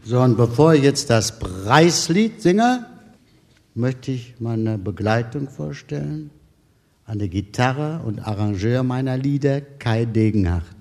So, und bevor ich jetzt das Preislied singe, möchte ich meine Begleitung vorstellen. An der Gitarre und Arrangeur meiner Lieder Kai Degenhardt.